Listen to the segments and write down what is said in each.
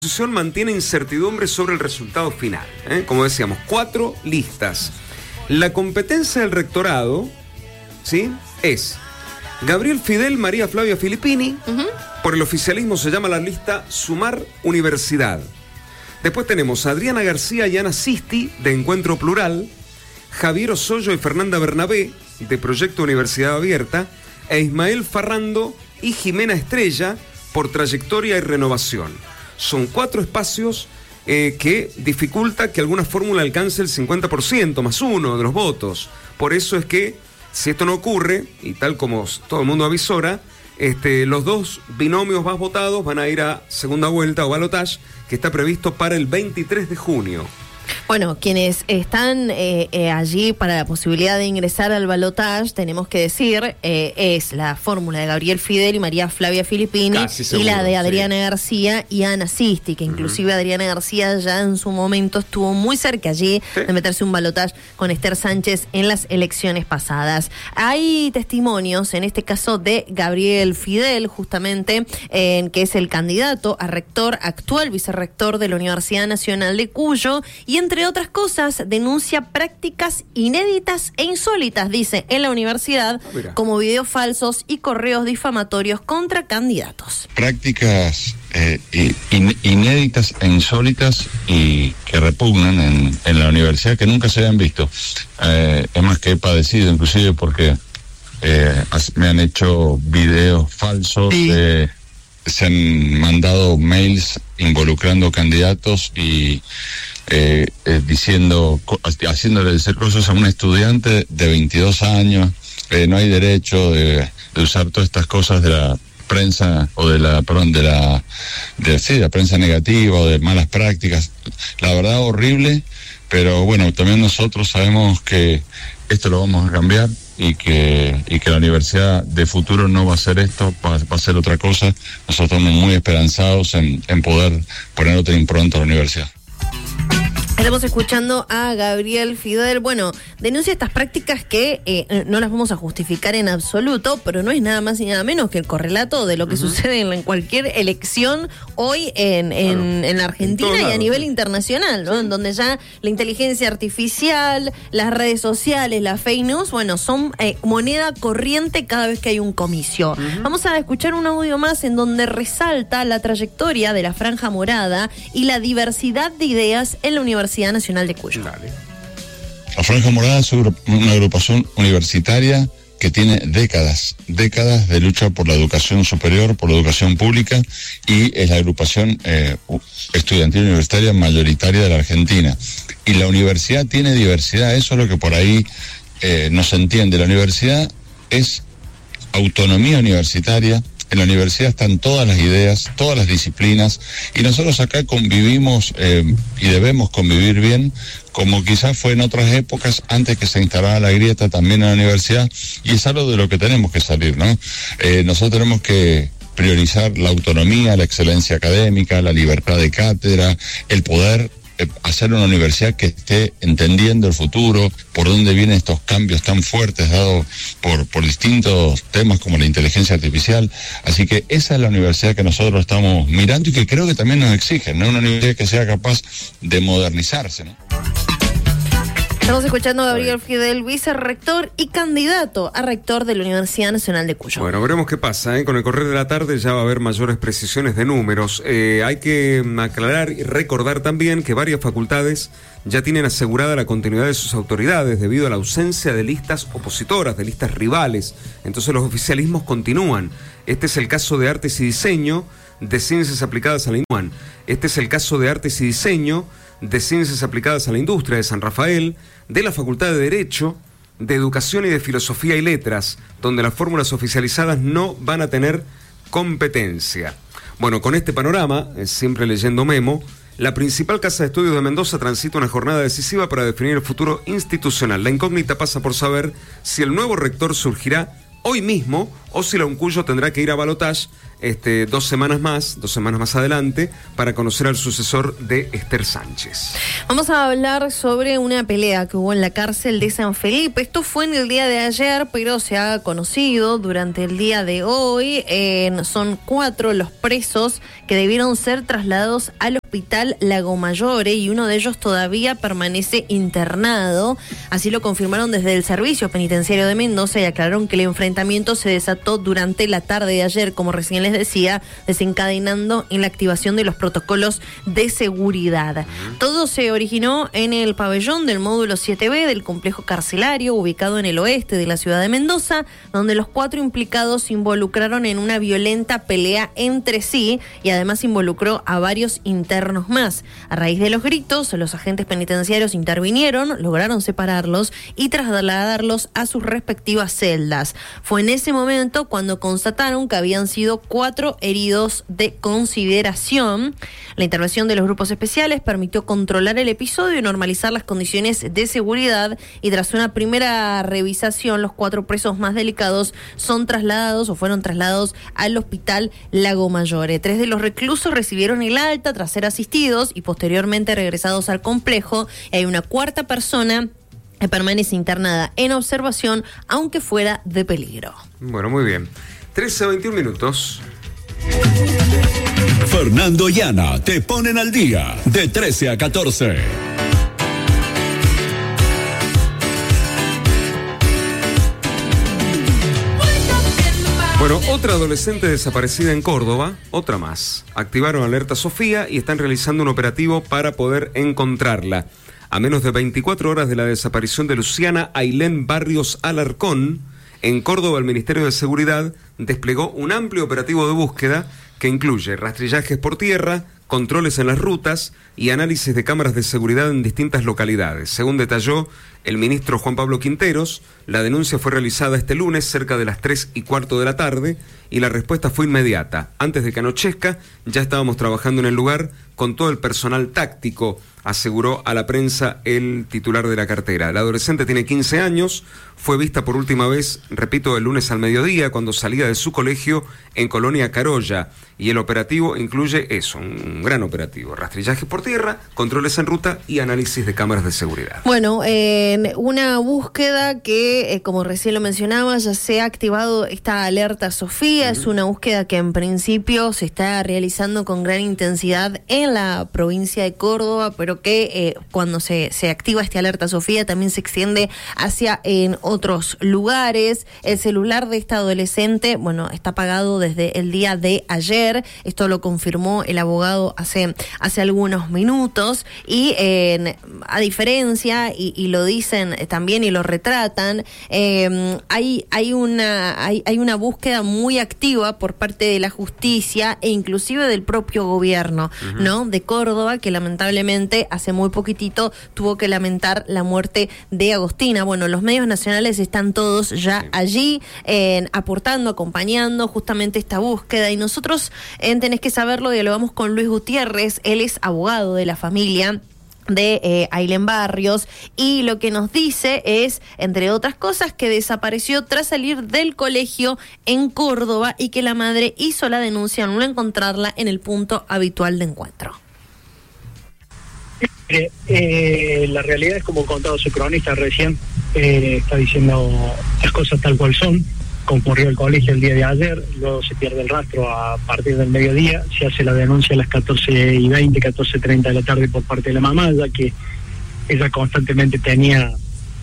oposición mantiene incertidumbre sobre el resultado final. Como decíamos, 4 listas. La competencia del rectorado, ¿sí?, es Gabriel Fidel, María Flavia Filippini. Por el oficialismo se llama la lista Sumar Universidad. Después tenemos a Adriana García y Ana Sisti, de Encuentro Plural, Javier Osoyo y Fernanda Bernabé, de Proyecto Universidad Abierta, e Ismael Farrando y Jimena Estrella, por Trayectoria y Renovación. Son 4 espacios que dificulta que alguna fórmula alcance el 50% más 1 de los votos. Por eso es que, si esto no ocurre, y tal como todo el mundo avisora, los 2 binomios más votados van a ir a segunda vuelta o balotaje, que está previsto para el 23 de junio. Bueno, quienes están allí para la posibilidad de ingresar al balotaje, tenemos que decir, es la fórmula de Gabriel Fidel y María Flavia Filippini, y la de Adriana García y Ana Sisti, que inclusive Adriana García ya en su momento estuvo muy cerca allí de meterse un balotaje con Esther Sánchez en las elecciones pasadas. Hay testimonios, en este caso de Gabriel Fidel, justamente, que es el candidato a rector, actual vicerrector de la Universidad Nacional de Cuyo, y entre otras cosas denuncia prácticas inéditas e insólitas, dice, en la universidad, como videos falsos y correos difamatorios contra candidatos. Prácticas inéditas e insólitas y que repugnan en la universidad, que nunca se habían visto. Es más que he padecido, inclusive porque me han hecho videos falsos, se han mandado mails involucrando candidatos y haciéndole decir cosas a un estudiante de 22 años. No hay derecho de usar todas estas cosas de la prensa o de la prensa negativa o de malas prácticas. La verdad, horrible, pero bueno, también nosotros sabemos que esto lo vamos a cambiar y que la universidad de futuro no va a ser esto, va a ser otra cosa. Nosotros estamos muy esperanzados en poder poner otra impronta a la universidad. Estamos escuchando a Gabriel Fidel. Bueno, denuncia estas prácticas que no las vamos a justificar en absoluto, pero no es nada más y nada menos que el correlato de lo que sucede en cualquier elección hoy en la Argentina y a nivel internacional, ¿no? En donde ya la inteligencia artificial, las redes sociales, las fake news, bueno, son moneda corriente cada vez que hay un comicio. Vamos a escuchar un audio más en donde resalta la trayectoria de la Franja Morada y la diversidad de ideas en la Universidad Nacional de Cuyo. La Franja Morada es una agrupación universitaria que tiene décadas de lucha por la educación superior, por la educación pública, y es la agrupación estudiantil universitaria mayoritaria de la Argentina. Y la universidad tiene diversidad, eso es lo que por ahí no se entiende. La universidad es autonomía universitaria. En la universidad están todas las ideas, todas las disciplinas, y nosotros acá convivimos y debemos convivir bien, como quizás fue en otras épocas, antes que se instalara la grieta también en la universidad, y es algo de lo que tenemos que salir, ¿no? Nosotros tenemos que priorizar la autonomía, la excelencia académica, la libertad de cátedra, el poder hacer una universidad que esté entendiendo el futuro, por dónde vienen estos cambios tan fuertes dados por distintos temas como la inteligencia artificial. Así que esa es la universidad que nosotros estamos mirando y que creo que también nos exigen, ¿no? Una universidad que sea capaz de modernizarse, ¿no? Estamos escuchando a Gabriel Fidel, vicerrector y candidato a rector de la Universidad Nacional de Cuyo. Bueno, veremos qué pasa, Con el correr de la tarde ya va a haber mayores precisiones de números. Hay que aclarar y recordar también que varias facultades ya tienen asegurada la continuidad de sus autoridades debido a la ausencia de listas opositoras, de listas rivales. Entonces los oficialismos continúan. Este es el caso de Artes y Diseño, de Ciencias Aplicadas a la Industria. Este es el caso de Artes y Diseño, de Ciencias Aplicadas a la Industria de San Rafael, de la Facultad de Derecho, de Educación y de Filosofía y Letras, donde las fórmulas oficializadas no van a tener competencia. Bueno, con este panorama, siempre leyendo Memo, la principal casa de estudios de Mendoza transita una jornada decisiva para definir el futuro institucional. La incógnita pasa por saber si el nuevo rector surgirá hoy mismo, o si la Uncuyo tendrá que ir a balotaje 2 semanas más adelante, para conocer al sucesor de Esther Sánchez. Vamos a hablar sobre una pelea que hubo en la cárcel de San Felipe. Esto fue en el día de ayer, pero se ha conocido durante el día de hoy. Son 4 los presos que debieron ser trasladados al hospital Lago Mayore y uno de ellos todavía permanece internado. Así lo confirmaron desde el Servicio Penitenciario de Mendoza y aclararon que el enfrentamiento se desató durante la tarde de ayer, como recién les decía, desencadenando en la activación de los protocolos de seguridad. Todo se originó en el pabellón del módulo 7B del complejo carcelario, ubicado en el oeste de la ciudad de Mendoza, donde los 4 implicados se involucraron en una violenta pelea entre sí y además involucró a varios internos más. A raíz de los gritos, los agentes penitenciarios intervinieron, lograron separarlos y trasladarlos a sus respectivas celdas. Fue en ese momento cuando constataron que habían sido 4 heridos de consideración. La intervención de los grupos especiales permitió controlar el episodio y normalizar las condiciones de seguridad, y tras una primera revisación, los 4 presos más delicados fueron trasladados al hospital Lago Mayore. 3 de los reclusos recibieron el alta tras ser asistidos y posteriormente regresados al complejo, y hay una 4ª persona que permanece internada en observación, aunque fuera de peligro. Bueno, muy bien. 13:21 minutos. Fernando y Ana te ponen al día de 13 a 14. Bueno, otra adolescente desaparecida en Córdoba, otra más. Activaron alerta Sofía y están realizando un operativo para poder encontrarla. A menos de 24 horas de la desaparición de Luciana Ailén Barrios Alarcón, en Córdoba el Ministerio de Seguridad desplegó un amplio operativo de búsqueda que incluye rastrillajes por tierra, controles en las rutas y análisis de cámaras de seguridad en distintas localidades. Según detalló el ministro Juan Pablo Quinteros, la denuncia fue realizada este lunes cerca de las 3:15 de la tarde y la respuesta fue inmediata. Antes de que anochezca, ya estábamos trabajando en el lugar con todo el personal táctico, aseguró a la prensa el titular de la cartera. La adolescente tiene 15 años, fue vista por última vez, repito, el lunes al mediodía, cuando salía de su colegio en Colonia Carolla, y el operativo incluye eso, un gran operativo: rastrillaje por tierra, controles en ruta y análisis de cámaras de seguridad. Bueno, una búsqueda que, como recién lo mencionaba, ya se ha activado esta alerta Sofía. Es una búsqueda que en principio se está realizando con gran intensidad en la provincia de Córdoba, pero que cuando se activa esta alerta Sofía también se extiende hacia en otros lugares. El celular de esta adolescente, bueno, está apagado desde el día de ayer. Esto lo confirmó el abogado hace algunos minutos, y a diferencia, y lo dicen también y lo retratan, hay una búsqueda muy activa por parte de la justicia e inclusive del propio gobierno, ¿no?, de Córdoba, que lamentablemente hace muy poquitito tuvo que lamentar la muerte de Agostina. Bueno, los medios nacionales están todos ya allí aportando, acompañando justamente esta búsqueda, y nosotros tenés que saberlo, dialogamos con Luis Gutiérrez. Él es abogado de la familia de Ailén Barrios, y lo que nos dice es, entre otras cosas, que desapareció tras salir del colegio en Córdoba y que la madre hizo la denuncia al no encontrarla en el punto habitual de encuentro. La realidad es, como contaba su cronista recién, está diciendo las cosas tal cual son. Concurrió al colegio el día de ayer, luego se pierde el rastro a partir del mediodía, se hace la denuncia a las 14:20, 14:30 de la tarde por parte de la mamá, ya que ella constantemente tenía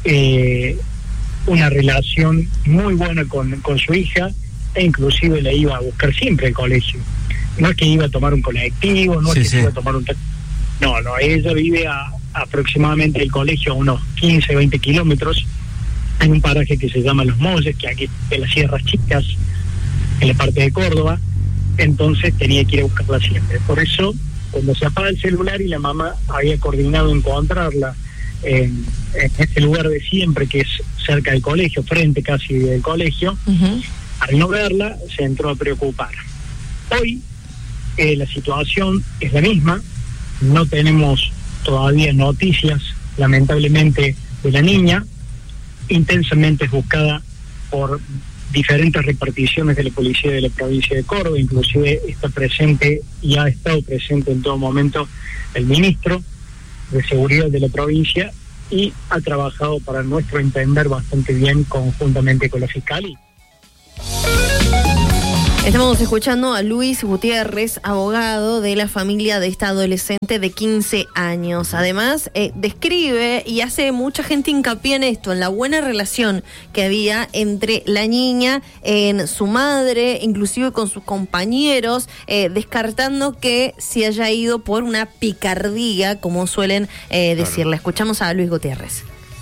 una relación muy buena con su hija, e inclusive le iba a buscar siempre al colegio. No es que iba a tomar un colectivo, no es que iba a tomar un taxi. No, ella vive aproximadamente del colegio a unos 15, 20 kilómetros, en un paraje que se llama Los Molles, que aquí en las Sierras Chicas, en la parte de Córdoba. Entonces tenía que ir a buscarla siempre. Por eso, cuando se apaga el celular y la mamá había coordinado encontrarla en este lugar de siempre, que es cerca del colegio, frente casi del colegio, al no verla se entró a preocupar. Hoy la situación es la misma, no tenemos todavía noticias, lamentablemente, de la niña. Intensamente buscada por diferentes reparticiones de la policía de la provincia de Córdoba, inclusive está presente y ha estado presente en todo momento el ministro de Seguridad de la provincia y ha trabajado, para nuestro entender, bastante bien conjuntamente con la Fiscalía. Estamos escuchando a Luis Gutiérrez, abogado de la familia de esta adolescente de 15 años. Además, describe y hace mucha gente hincapié en esto, en la buena relación que había entre la niña, en su madre, inclusive con sus compañeros, descartando que se haya ido por una picardía, como suelen decirle. Escuchamos a Luis Gutiérrez.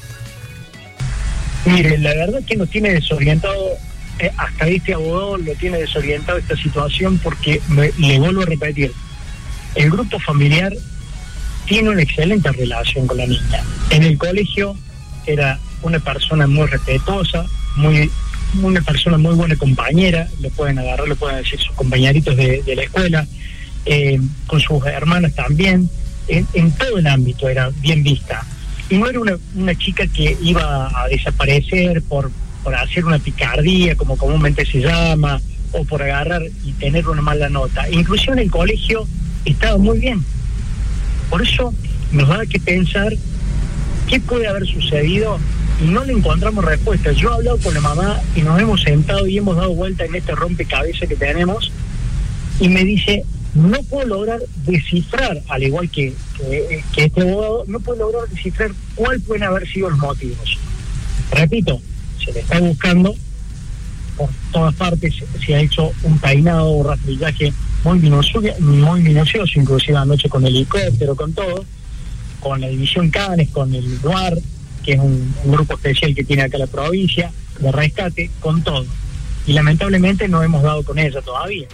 Mire, la verdad que nos tiene desorientado. Hasta este abogado lo tiene desorientado esta situación, porque le vuelvo a repetir, el grupo familiar tiene una excelente relación con la niña. En el colegio era una persona muy respetuosa, una persona muy buena compañera, le pueden agarrar, le pueden decir sus compañeritos de la escuela, con sus hermanas también, en todo el ámbito era bien vista. Y no era una chica que iba a desaparecer por hacer una picardía, como comúnmente se llama, o por agarrar y tener una mala nota. Inclusive en el colegio estaba muy bien. Por eso nos da que pensar qué puede haber sucedido y no le encontramos respuesta. Yo he hablado con la mamá y nos hemos sentado y hemos dado vuelta en este rompecabezas que tenemos, y me dice, no puedo lograr descifrar, al igual que este abogado, no puedo lograr descifrar cuál pueden haber sido los motivos. Repito, se le está buscando por todas partes, se ha hecho un peinado o rastrillaje muy minucioso, inclusive anoche con el helicóptero, con todo, con la división Canes, con el DUAR, que es un grupo especial que tiene acá la provincia, de rescate, con todo. Y lamentablemente no hemos dado con ella todavía.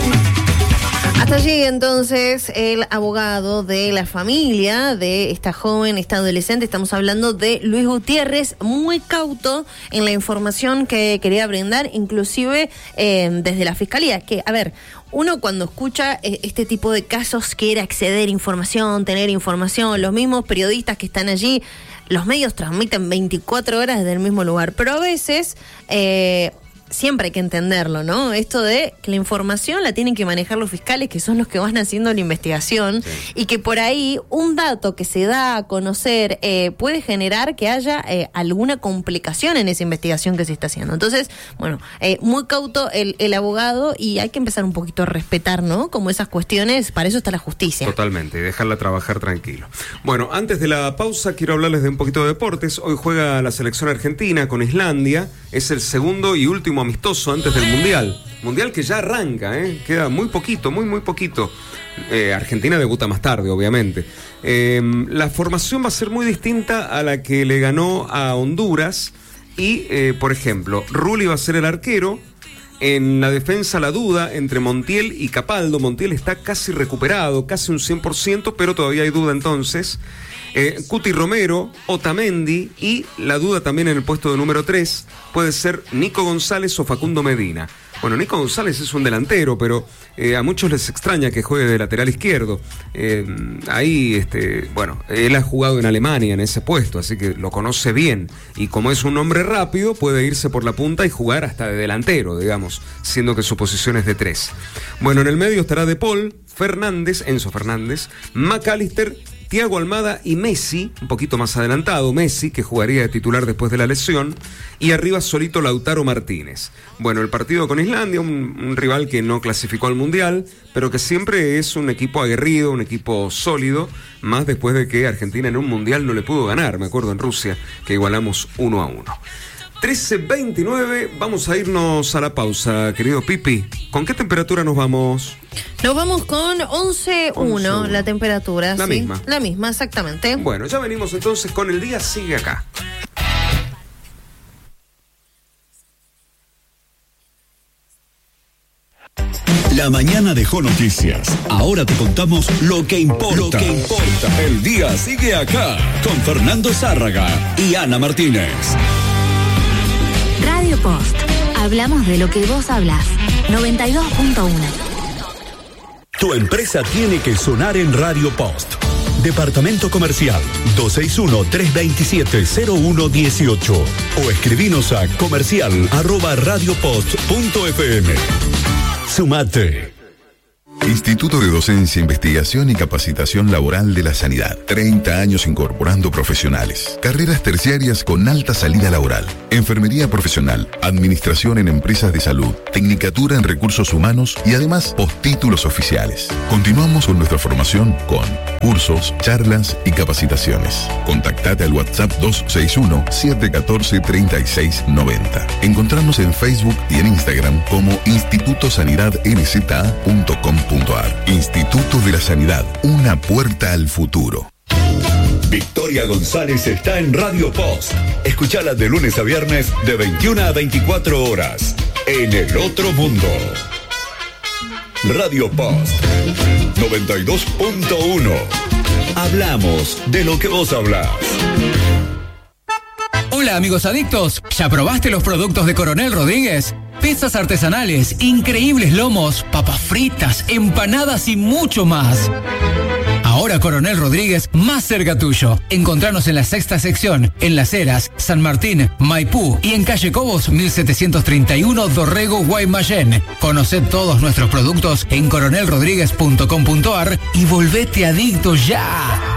Hasta allí entonces el abogado de la familia de esta joven, esta adolescente. Estamos hablando de Luis Gutiérrez, muy cauto en la información que quería brindar, inclusive desde la Fiscalía. Que, a ver, uno cuando escucha este tipo de casos quiere acceder a información, tener información, los mismos periodistas que están allí, los medios transmiten 24 horas desde el mismo lugar, pero a veces siempre hay que entenderlo, ¿no? Esto de que la información la tienen que manejar los fiscales, que son los que van haciendo la investigación, sí. Y que por ahí un dato que se da a conocer puede generar que haya alguna complicación en esa investigación que se está haciendo. Entonces, bueno, muy cauto el abogado, y hay que empezar un poquito a respetar, ¿no? Como esas cuestiones, para eso está la justicia. Totalmente, y dejarla trabajar tranquilo. Bueno, antes de la pausa quiero hablarles de un poquito de deportes. Hoy juega la selección argentina con Islandia, es el segundo y último amistoso antes del Mundial que ya arranca, queda muy poquito, muy poquito. Argentina debuta más tarde, obviamente. La formación va a ser muy distinta a la que le ganó a Honduras y, por ejemplo, Rulli va a ser el arquero. En la defensa la duda entre Montiel y Capaldo. Montiel está casi recuperado, casi un 100%, pero todavía hay duda entonces. Cuti Romero, Otamendi, y la duda también en el puesto de número 3 puede ser Nico González o Facundo Medina. Bueno, Nico González es un delantero, pero a muchos les extraña que juegue de lateral izquierdo. Ahí, bueno, él ha jugado en Alemania en ese puesto, así que lo conoce bien. Y como es un hombre rápido, puede irse por la punta y jugar hasta de delantero, digamos, siendo que su posición es de 3. Bueno, en el medio estará De Paul, Enzo Fernández, McAllister, Thiago Almada y Messi, un poquito más adelantado, Messi, que jugaría de titular después de la lesión, y arriba solito Lautaro Martínez. Bueno, el partido con Islandia, un rival que no clasificó al Mundial, pero que siempre es un equipo aguerrido, un equipo sólido, más después de que Argentina en un Mundial no le pudo ganar, me acuerdo en Rusia, que igualamos 1-1. 13:29, vamos a irnos a la pausa, querido Pipi. ¿Con qué temperatura nos vamos? Nos vamos con 11.1 la temperatura. La ¿sí? misma. La misma, exactamente. Bueno, ya venimos entonces con El Día Sigue Acá. La mañana dejó noticias. Ahora te contamos lo que importa. El Día Sigue Acá con Fernando Zárraga y Ana Martínez. Radio Post. Hablamos de lo que vos hablas. 92.1. Tu empresa tiene que sonar en Radio Post. Departamento Comercial 261-327-0118 o escribinos a comercial@radiopost.fm. Sumate. Instituto de Docencia, Investigación y Capacitación Laboral de la Sanidad. 30 años incorporando profesionales. Carreras terciarias con alta salida laboral. Enfermería profesional, administración en empresas de salud, tecnicatura en recursos humanos y además postítulos oficiales. Continuamos con nuestra formación con cursos, charlas y capacitaciones. Contactate al WhatsApp 261-714-3690. Encontrarnos en Facebook y en Instagram como institutosanidadnza.com.ar. Instituto de la Sanidad, una puerta al futuro. Victoria González está en Radio Post. Escuchala de lunes a viernes de 21 a 24 horas. En el otro mundo. Radio Post 92.1. Hablamos de lo que vos hablás. Hola amigos adictos, ¿ya probaste los productos de Coronel Rodríguez? Pizzas artesanales, increíbles lomos, papas fritas, empanadas y mucho más. Ahora Coronel Rodríguez, más cerca tuyo. Encontranos en la sexta sección, en Las Heras, San Martín, Maipú y en Calle Cobos 1731 Dorrego, Guaymallén. Conoced todos nuestros productos en coronelrodríguez.com.ar y volvete adicto ya.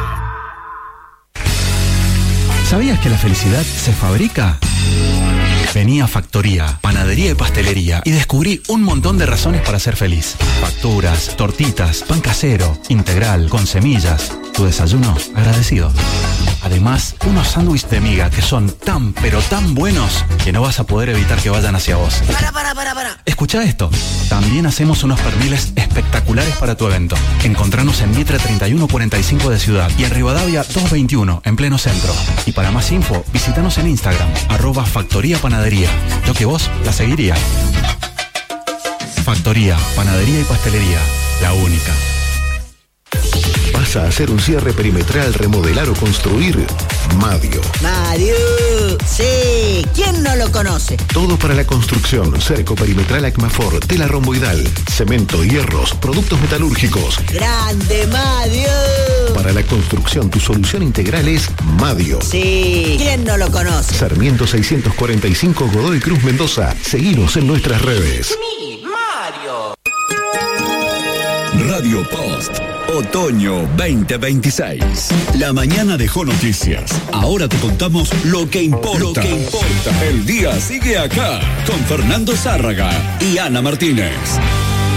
¿Sabías que la felicidad se fabrica? Vení a Factoría, Panadería y Pastelería y descubrí un montón de razones para ser feliz. Facturas, tortitas, pan casero, integral, con semillas. Tu desayuno agradecido. Además, unos sándwiches de miga que son tan, pero tan buenos que no vas a poder evitar que vayan hacia vos. Para. Escucha esto. También hacemos unos perniles espectaculares para tu evento. Encontranos en Mitre 3145 de Ciudad y en Rivadavia 221 en pleno centro. Y para más info, visitanos en Instagram, @Factoría Panadería. Yo que vos la seguiría. Factoría, Panadería y Pastelería. La única. ¿Vas a hacer un cierre perimetral, remodelar o construir? Madio. Madio, sí, ¿quién no lo conoce? Todo para la construcción, cerco perimetral Acmafor, tela romboidal, cemento, hierros, productos metalúrgicos. ¡Grande Madio! Para la construcción, tu solución integral es Madio. Sí, ¿quién no lo conoce? Sarmiento 645 Godoy Cruz Mendoza. Seguinos en nuestras redes. Mario. Radio Post, otoño 2026. La mañana dejó noticias. Ahora te contamos lo que importa. El día sigue acá con Fernando Zárraga y Ana Martínez.